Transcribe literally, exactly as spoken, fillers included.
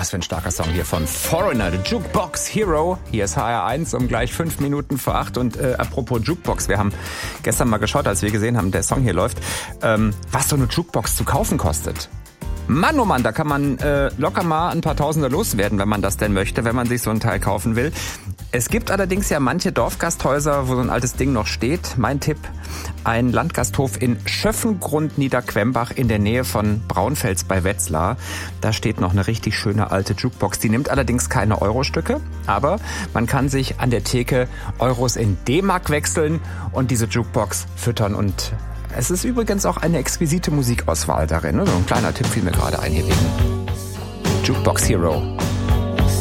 Was für ein starker Song hier von Foreigner, The Jukebox Hero. Hier ist H R eins um gleich fünf Minuten vor acht. Und äh, apropos Jukebox, wir haben gestern mal geschaut, als wir gesehen haben, der Song hier läuft, ähm, was so eine Jukebox zu kaufen kostet. Mann, oh Mann, da kann man äh, locker mal ein paar Tausender loswerden, wenn man das denn möchte, wenn man sich so ein Teil kaufen will. Es gibt allerdings ja manche Dorfgasthäuser, wo so ein altes Ding noch steht. Mein Tipp, ein Landgasthof in Schöffengrund-Niederquembach in der Nähe von Braunfels bei Wetzlar. Da steht noch eine richtig schöne alte Jukebox. Die nimmt allerdings keine Eurostücke, aber man kann sich an der Theke Euros in D-Mark wechseln und diese Jukebox füttern. Und es ist übrigens auch eine exquisite Musikauswahl darin. So ein kleiner Tipp fiel mir gerade ein hier wegen Jukebox Hero.